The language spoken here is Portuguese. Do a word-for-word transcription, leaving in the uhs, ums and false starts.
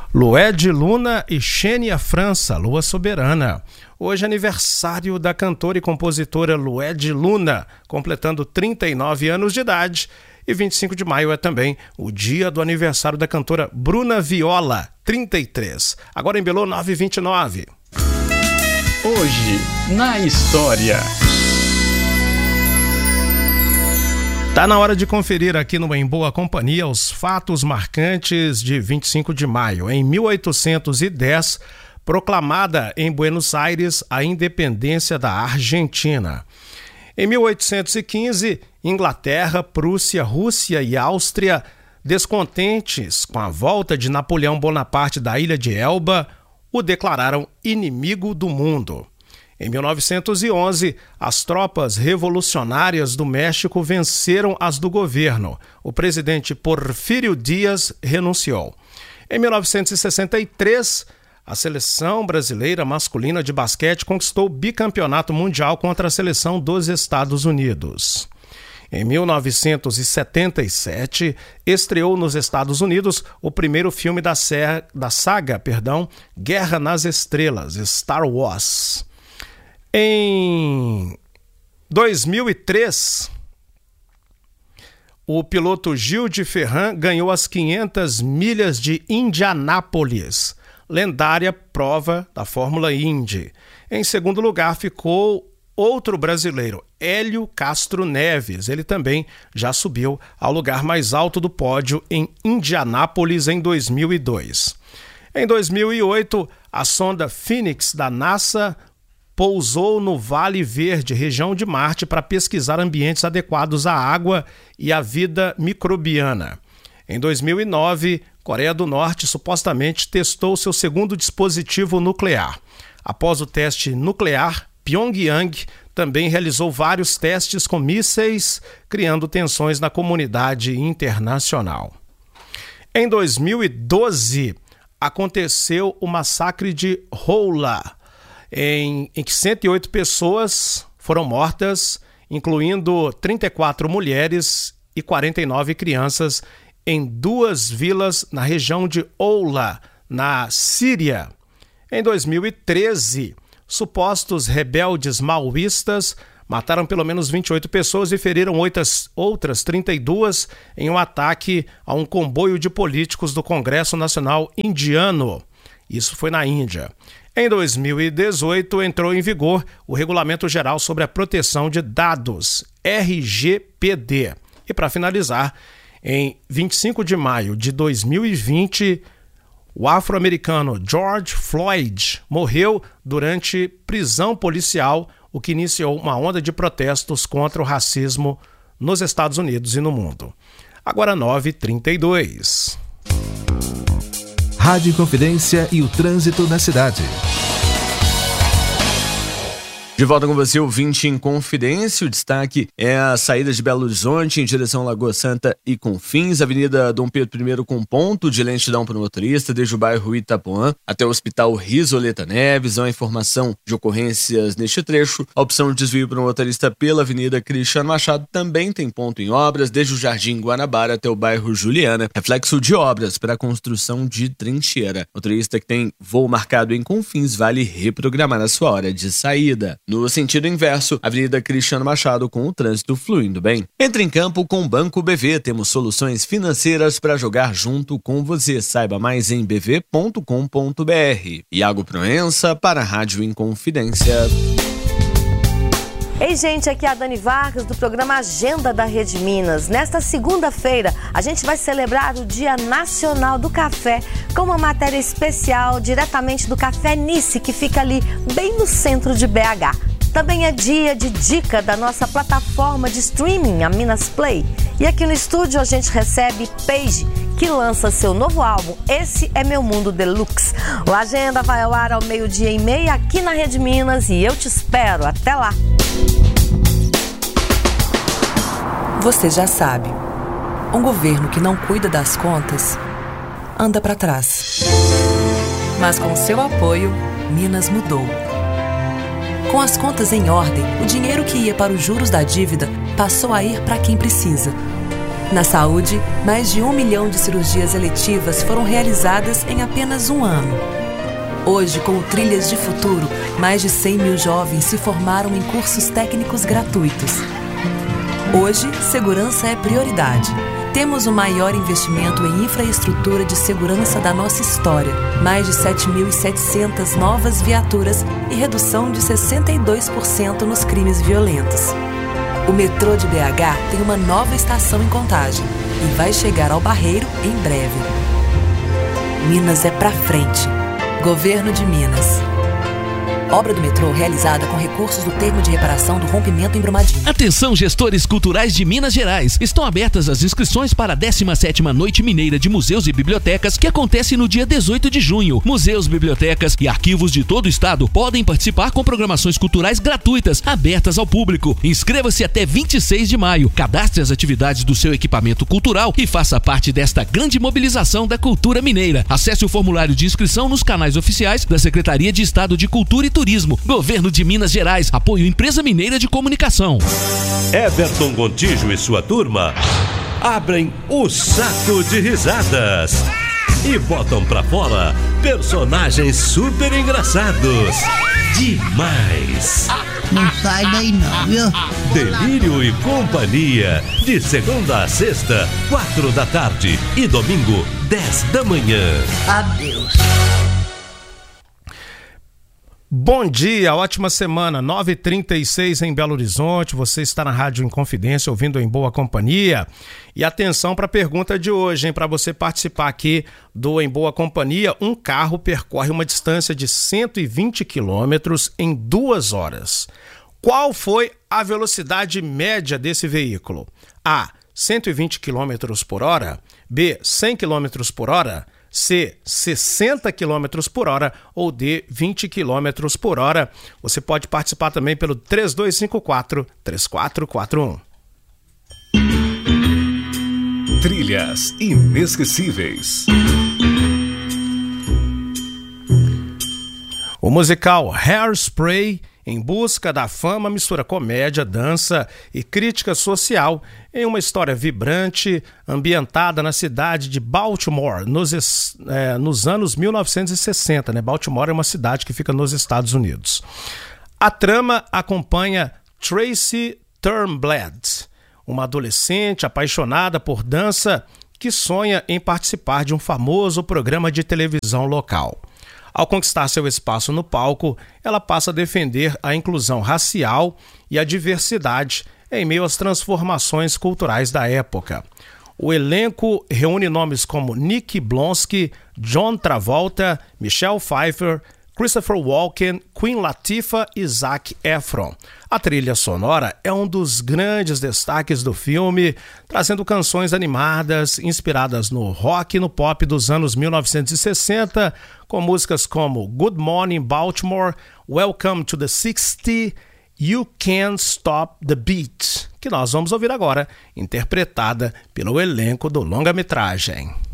Lued Luna e Xenia França, Lua Soberana. Hoje é aniversário da cantora e compositora Lued Luna, completando trinta e nove anos de idade. E vinte e cinco de maio é também o dia do aniversário da cantora Bruna Viola, trinta e três. Agora em Belo, nove e vinte e nove. Hoje, na história. Tá na hora de conferir aqui no Em Boa Companhia os fatos marcantes de vinte e cinco de maio. Em mil oitocentos e dez, proclamada em Buenos Aires a independência da Argentina. Em mil oitocentos e quinze, Inglaterra, Prússia, Rússia e Áustria, descontentes com a volta de Napoleão Bonaparte da ilha de Elba, o declararam inimigo do mundo. Em mil novecentos e onze, as tropas revolucionárias do México venceram as do governo. O presidente Porfírio Dias renunciou. Em mil novecentos e sessenta e três, a seleção brasileira masculina de basquete conquistou o bicampeonato mundial contra a seleção dos Estados Unidos. Em mil novecentos e setenta e sete, estreou nos Estados Unidos o primeiro filme da, ser... da saga perdão, Guerra nas Estrelas, Star Wars. Em dois mil e três, o piloto Gil de Ferran ganhou as quinhentas milhas de Indianápolis, lendária prova da Fórmula Indy. Em segundo lugar ficou outro brasileiro, Hélio Castro Neves. Ele também já subiu ao lugar mais alto do pódio em Indianápolis em dois mil e dois. Em dois mil e oito, a sonda Phoenix da NASA pousou no Vale Verde, região de Marte, para pesquisar ambientes adequados à água e à vida microbiana. Em dois mil e nove, Coreia do Norte supostamente testou seu segundo dispositivo nuclear. Após o teste nuclear, Pyongyang também realizou vários testes com mísseis, criando tensões na comunidade internacional. Em dois mil e doze, aconteceu o massacre de Houla, Em, em que cento e oito pessoas foram mortas, incluindo trinta e quatro mulheres e quarenta e nove crianças, em duas vilas na região de Oula, na Síria. Em dois mil e treze, supostos rebeldes maoístas mataram pelo menos vinte e oito pessoas e feriram outras, outras trinta e duas em um ataque a um comboio de políticos do Congresso Nacional Indiano. Isso foi na Índia. Em dois mil e dezoito, entrou em vigor o Regulamento Geral sobre a Proteção de Dados, R G P D. E para finalizar, em vinte e cinco de maio de dois mil e vinte, o afro-americano George Floyd morreu durante prisão policial, o que iniciou uma onda de protestos contra o racismo nos Estados Unidos e no mundo. Agora nove e trinta e dois. Rádio Inconfidência e o trânsito na cidade. De volta com você, ouvinte em Confidência. O destaque é a saída de Belo Horizonte em direção à Lagoa Santa e Confins, Avenida Dom Pedro I com ponto de lentidão para o motorista, desde o bairro Itapuã até o Hospital Risoleta Neves. A informação de ocorrências neste trecho. A opção de desvio para o motorista pela Avenida Cristiano Machado também tem ponto em obras, desde o Jardim Guanabara até o bairro Juliana. Reflexo de obras para a construção de trincheira. Motorista que tem voo marcado em Confins vale reprogramar a sua hora de saída. No sentido inverso, Avenida Cristiano Machado com o trânsito fluindo bem. Entre em campo com o Banco B V. Temos soluções financeiras para jogar junto com você. Saiba mais em b v ponto com ponto b r. Iago Proença para a Rádio Inconfidência. Ei, gente, aqui é a Dani Vargas do programa Agenda da Rede Minas. Nesta segunda-feira, a gente vai celebrar o Dia Nacional do Café com uma matéria especial diretamente do Café Nice, que fica ali bem no centro de B H. Também é dia de dica da nossa plataforma de streaming, a Minas Play. E aqui no estúdio a gente recebe Paige, que lança seu novo álbum, Esse é Meu Mundo Deluxe. O Agenda vai ao ar ao meio-dia e meia aqui na Rede Minas e eu te espero. Até lá! Você já sabe, um governo que não cuida das contas anda para trás. Mas com seu apoio, Minas mudou. Com as contas em ordem, o dinheiro que ia para os juros da dívida passou a ir para quem precisa. Na saúde, mais de um milhão de cirurgias eletivas foram realizadas em apenas um ano. Hoje, com o Trilhas de Futuro, mais de cem mil jovens se formaram em cursos técnicos gratuitos. Hoje, segurança é prioridade. Temos o maior investimento em infraestrutura de segurança da nossa história. Mais de sete mil e setecentas novas viaturas e redução de sessenta e dois por cento nos crimes violentos. O metrô de B H tem uma nova estação em Contagem e vai chegar ao Barreiro em breve. Minas é pra frente. Governo de Minas. Obra do metrô realizada com recursos do termo de reparação do rompimento em Brumadinho. Atenção, gestores culturais de Minas Gerais. Estão abertas as inscrições para a décima sétima Noite Mineira de Museus e Bibliotecas, que acontece no dia dezoito de junho. Museus, bibliotecas e arquivos de todo o estado podem participar com programações culturais gratuitas, abertas ao público. Inscreva-se até vinte e seis de maio. Cadastre as atividades do seu equipamento cultural e faça parte desta grande mobilização da cultura mineira. Acesse o formulário de inscrição nos canais oficiais da Secretaria de Estado de Cultura e Turismo, Governo de Minas Gerais, apoio Empresa Mineira de Comunicação. Everton Gontijo e sua turma abrem o saco de risadas e botam pra fora personagens super engraçados. Demais! Não sai daí não, viu? Delírio e Companhia, de segunda a sexta, quatro da tarde e domingo, dez da manhã. Adeus. Bom dia, ótima semana, nove e trinta e seis em Belo Horizonte, você está na Rádio Inconfidência, ouvindo Em Boa Companhia. E atenção para a pergunta de hoje, hein? Para você participar aqui do Em Boa Companhia, um carro percorre uma distância de cento e vinte quilômetros em duas horas. Qual foi a velocidade média desse veículo? A, cento e vinte quilômetros por hora, B, cem quilômetros por hora, C, sessenta quilômetros por hora ou D, vinte quilômetros por hora. Você pode participar também pelo três dois cinco quatro, três quatro quatro um. Trilhas inesquecíveis. O musical Hairspray, Em Busca da Fama, mistura comédia, dança e crítica social em uma história vibrante, ambientada na cidade de Baltimore, nos, é, nos anos mil novecentos e sessenta. Né? Baltimore é uma cidade que fica nos Estados Unidos. A trama acompanha Tracy Turnblad, uma adolescente apaixonada por dança que sonha em participar de um famoso programa de televisão local. Ao conquistar seu espaço no palco, ela passa a defender a inclusão racial e a diversidade em meio às transformações culturais da época. O elenco reúne nomes como Nick Blonsky, John Travolta, Michelle Pfeiffer, Christopher Walken, Queen Latifah e Zac Efron. A trilha sonora é um dos grandes destaques do filme, trazendo canções animadas, inspiradas no rock e no pop dos anos mil novecentos e sessenta, com músicas como Good Morning Baltimore, Welcome to the sixties, You Can't Stop the Beat, que nós vamos ouvir agora, interpretada pelo elenco do longa-metragem.